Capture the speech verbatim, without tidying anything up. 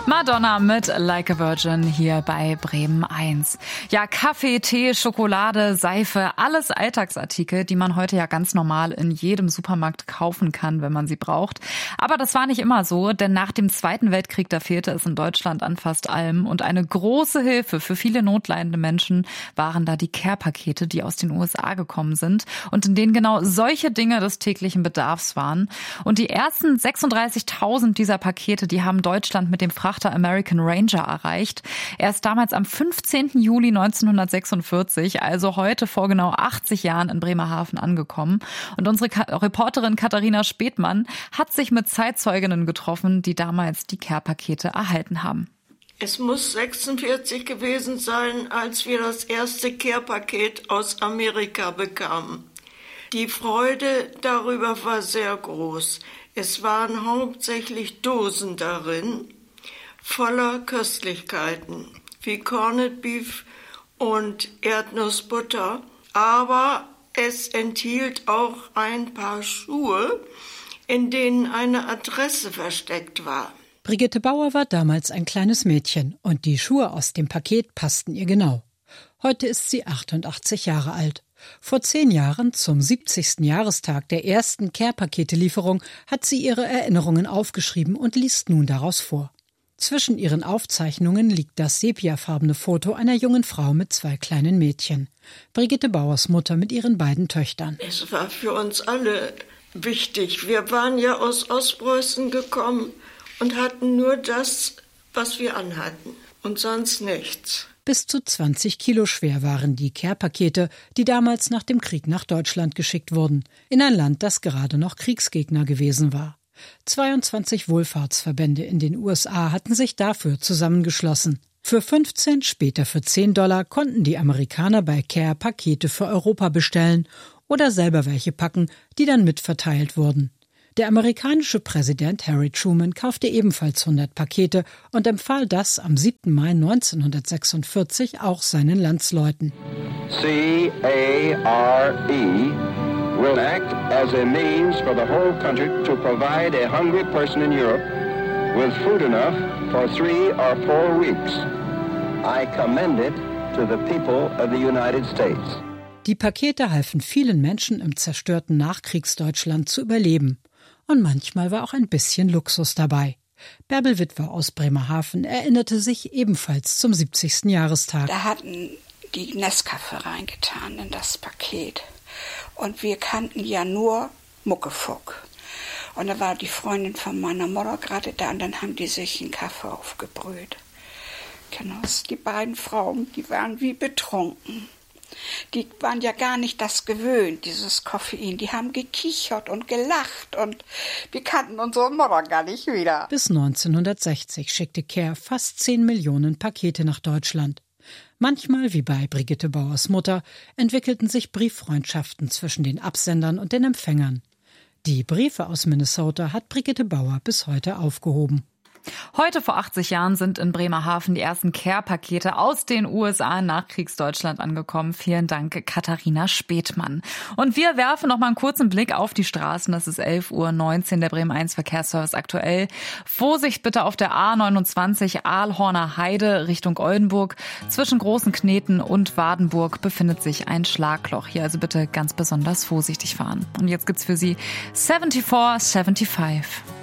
Madonna mit Like a Virgin hier bei Bremen eins. Ja, Kaffee, Tee, Schokolade, Seife, alles Alltagsartikel, die man heute ja ganz normal in jedem Supermarkt kaufen kann, wenn man sie braucht. Aber das war nicht immer so, denn nach dem Zweiten Weltkrieg, da fehlte es in Deutschland an fast allem. Und eine große Hilfe für viele notleidende Menschen waren da die Care-Pakete, die aus den U S A gekommen sind und in denen genau solche Dinge des täglichen Bedarfs waren. Und die ersten sechsunddreißigtausend dieser Pakete, die haben Deutschland mit dem Frachter American Ranger erreicht. Er ist damals am fünfzehnten Juli neunzehnhundertsechsundvierzig, also heute vor genau achtzig Jahren in Bremerhaven angekommen. Und unsere Ka- Reporterin Katharina Spätmann hat sich mit Zeitzeuginnen getroffen, die damals die Care-Pakete erhalten haben. Es muss sechsundvierzig gewesen sein, als wir das erste Care-Paket aus Amerika bekamen. Die Freude darüber war sehr groß. Es waren hauptsächlich Dosen darin, voller Köstlichkeiten, wie Corned Beef und Erdnussbutter. Aber es enthielt auch ein paar Schuhe, in denen eine Adresse versteckt war. Brigitte Bauer war damals ein kleines Mädchen und die Schuhe aus dem Paket passten ihr genau. Heute ist sie achtundachtzig Jahre alt. Vor zehn Jahren, zum siebzigsten Jahrestag der ersten Care-Pakete-Lieferung, hat sie ihre Erinnerungen aufgeschrieben und liest nun daraus vor. Zwischen ihren Aufzeichnungen liegt das sepiafarbene Foto einer jungen Frau mit zwei kleinen Mädchen. Brigitte Bauers Mutter mit ihren beiden Töchtern. Es war für uns alle wichtig. Wir waren ja aus Ostpreußen gekommen und hatten nur das, was wir anhatten und sonst nichts. Bis zu zwanzig Kilo schwer waren die Care-Pakete, die damals nach dem Krieg nach Deutschland geschickt wurden, in ein Land, das gerade noch Kriegsgegner gewesen war. zweiundzwanzig Wohlfahrtsverbände in den U S A hatten sich dafür zusammengeschlossen. Für fünfzehn, später für zehn Dollar konnten die Amerikaner bei Care Pakete für Europa bestellen oder selber welche packen, die dann mitverteilt wurden. Der amerikanische Präsident Harry Truman kaufte ebenfalls hundert Pakete und empfahl das am siebten Mai neunzehnhundertsechsundvierzig auch seinen Landsleuten. C A R E will act as a means for the whole country to provide a hungry person in Europe with food enough for three or four weeks. I commend it to the people of the United States. Die Pakete halfen vielen Menschen im zerstörten Nachkriegsdeutschland zu überleben. Und manchmal war auch ein bisschen Luxus dabei. Bärbel Witwer aus Bremerhaven erinnerte sich ebenfalls zum siebzigsten Jahrestag. Da hatten die Nescafé reingetan in das Paket. Und wir kannten ja nur Muckefuck. Und da war die Freundin von meiner Mutter gerade da und dann haben die sich einen Kaffee aufgebrüht. Genau, die beiden Frauen, die waren wie betrunken. Die waren ja gar nicht das gewöhnt, dieses Koffein. Die haben gekichert und gelacht und wir kannten unsere Mutter gar nicht wieder. Bis neunzehnhundertsechzig schickte Care fast zehn Millionen Pakete nach Deutschland. Manchmal, wie bei Brigitte Bauers Mutter, entwickelten sich Brieffreundschaften zwischen den Absendern und den Empfängern. Die Briefe aus Minnesota hat Brigitte Bauer bis heute aufgehoben. Heute vor achtzig Jahren sind in Bremerhaven die ersten Care-Pakete aus den U S A in Nachkriegsdeutschland angekommen. Vielen Dank, Katharina Spätmann. Und wir werfen noch mal einen kurzen Blick auf die Straßen. Das ist elf Uhr neunzehn, der Bremen eins Verkehrsservice aktuell. Vorsicht bitte auf der A neunundzwanzig Aalhorner Heide Richtung Oldenburg. Zwischen Großen Kneten und Wadenburg befindet sich ein Schlagloch. Hier also bitte ganz besonders vorsichtig fahren. Und jetzt gibt's für Sie vierundsiebzig fünfundsiebzig.